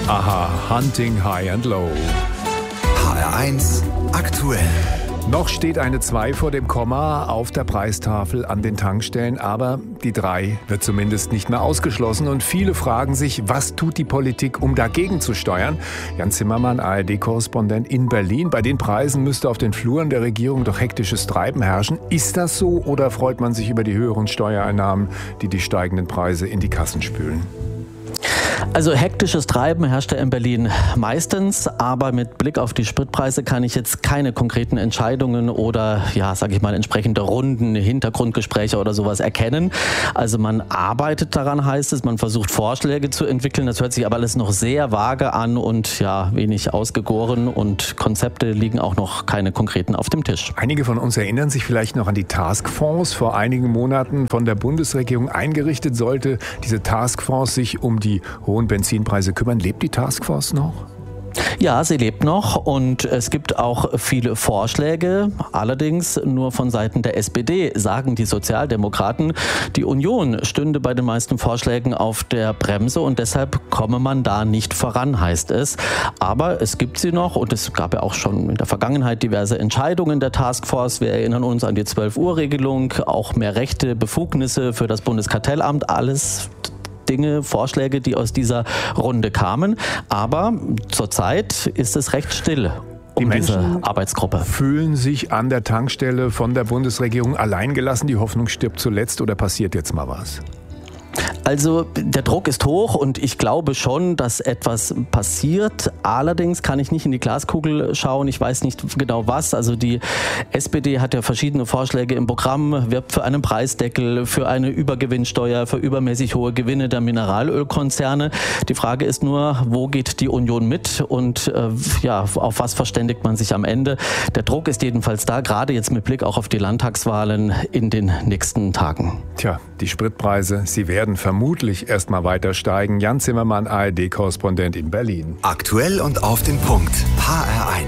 Aha, Hunting High and Low. HR1 aktuell. Noch steht eine 2 vor dem Komma auf der Preistafel an den Tankstellen, aber die 3 wird zumindest nicht mehr ausgeschlossen und viele fragen sich, was tut die Politik, um dagegen zu steuern? Jan Zimmermann, ARD-Korrespondent in Berlin. Bei den Preisen müsste auf den Fluren der Regierung doch hektisches Treiben herrschen. Ist das so oder freut man sich über die höheren Steuereinnahmen, die die steigenden Preise in die Kassen spülen? Also hektisches Treiben herrscht ja in Berlin meistens, aber mit Blick auf die Spritpreise kann ich jetzt keine konkreten Entscheidungen oder, entsprechende Runden, Hintergrundgespräche oder sowas erkennen. Also man arbeitet daran, heißt es, man versucht Vorschläge zu entwickeln. Das hört sich aber alles noch sehr vage an und wenig ausgegoren und Konzepte liegen auch noch keine konkreten auf dem Tisch. Einige von uns erinnern sich vielleicht noch an die Taskforce, vor einigen Monaten von der Bundesregierung eingerichtet. Sollte diese Taskforce sich um die hohen Benzinpreise kümmern. Lebt die Taskforce noch? Ja, sie lebt noch und es gibt auch viele Vorschläge, allerdings nur von Seiten der SPD, sagen die Sozialdemokraten. Die Union stünde bei den meisten Vorschlägen auf der Bremse und deshalb komme man da nicht voran, heißt es. Aber es gibt sie noch und es gab ja auch schon in der Vergangenheit diverse Entscheidungen der Taskforce. Wir erinnern uns an die 12-Uhr-Regelung, auch mehr Rechte, Befugnisse für das Bundeskartellamt, alles Dinge, Vorschläge, die aus dieser Runde kamen. Aber zurzeit ist es recht still um diese Arbeitsgruppe. Fühlen sich an der Tankstelle von der Bundesregierung alleingelassen? Die Hoffnung stirbt zuletzt oder passiert jetzt mal was? Also der Druck ist hoch und ich glaube schon, dass etwas passiert. Allerdings kann ich nicht in die Glaskugel schauen. Ich weiß nicht genau was. Also die SPD hat ja verschiedene Vorschläge im Programm, wirbt für einen Preisdeckel, für eine Übergewinnsteuer, für übermäßig hohe Gewinne der Mineralölkonzerne. Die Frage ist nur, wo geht die Union mit und auf was verständigt man sich am Ende? Der Druck ist jedenfalls da, gerade jetzt mit Blick auch auf die Landtagswahlen in den nächsten Tagen. Tja, die Spritpreise, sie werden vermutlich erstmal weiter steigen. Jan Zimmermann, ARD-Korrespondent in Berlin. Aktuell und auf den Punkt. HR1.